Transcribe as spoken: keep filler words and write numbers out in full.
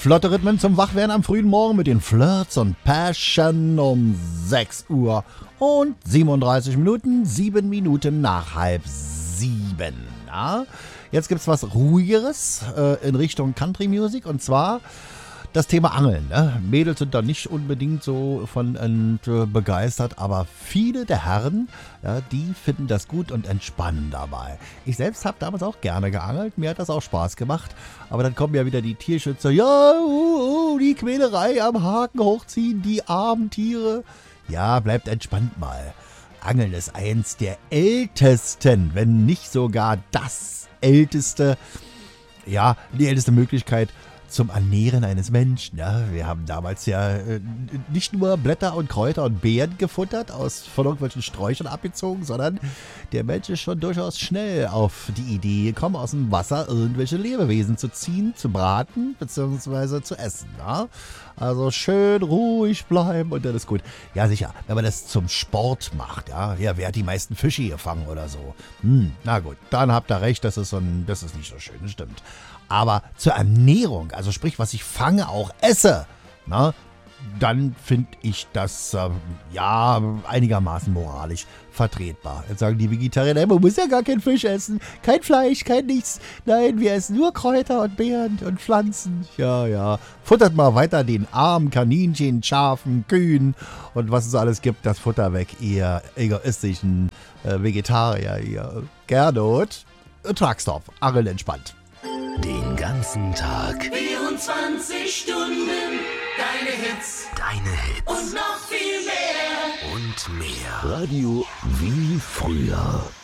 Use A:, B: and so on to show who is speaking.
A: Flotte Rhythmen zum Wachwerden am frühen Morgen mit den Flirts und Passion um sechs Uhr und siebenunddreißig Minuten, sieben Minuten nach halb sieben. Ja? Jetzt gibt's was Ruhigeres äh, in Richtung Country Music und zwar das Thema Angeln. Ne? Mädels sind da nicht unbedingt so von äh, begeistert, aber viele der Herren, ja, die finden das gut und entspannen dabei. Ich selbst habe damals auch gerne geangelt, mir hat das auch Spaß gemacht, aber dann kommen ja wieder die Tierschützer, ja, uh, uh, die Quälerei am Haken hochziehen, die armen Tiere. Ja, bleibt entspannt mal. Angeln ist eins der ältesten, wenn nicht sogar das älteste, ja, die älteste Möglichkeit zum Ernähren eines Menschen. Ja, wir haben damals ja äh, nicht nur Blätter und Kräuter und Beeren gefuttert, aus von irgendwelchen Sträuchern abgezogen, sondern der Mensch ist schon durchaus schnell auf die Idee gekommen, aus dem Wasser irgendwelche Lebewesen zu ziehen, zu braten bzw. zu essen. Ja? Also schön ruhig bleiben und dann ist gut. Ja, sicher, wenn man das zum Sport macht, ja, ja, wer hat die meisten Fische gefangen oder so? Hm, na gut, dann habt ihr recht, das ist, so ein, das ist nicht so schön, das stimmt. Aber zur Ernährung, also sprich, was ich fange, auch esse, na, dann finde ich das äh, ja einigermaßen moralisch vertretbar. Jetzt sagen die Vegetarier, man muss ja gar keinen Fisch essen, kein Fleisch, kein nichts. Nein, wir essen nur Kräuter und Beeren und Pflanzen. Ja, ja. Futtert mal weiter den armen Kaninchen, Schafen, Kühen und was es alles gibt, das Futter weg, ihr egoistischen äh, Vegetarier, ihr Gernot. Tragsdorf, Angeln entspannt.
B: Den ganzen Tag.
C: vierundzwanzig Stunden. Deine Hits.
B: Deine Hits.
C: Und noch viel mehr.
B: Und mehr. Radio wie früher.